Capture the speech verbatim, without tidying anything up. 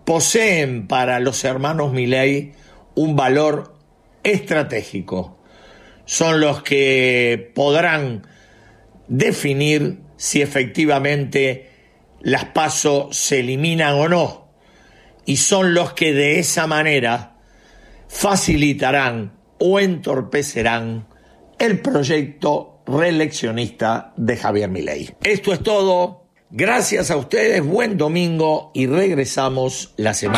poseen para los hermanos Milei un valor estratégico. Son los que podrán definir si efectivamente las PASO se eliminan o no, y son los que de esa manera facilitarán o entorpecerán el proyecto reeleccionista de Javier Milei. Esto es todo. Gracias a ustedes, buen domingo y regresamos la semana.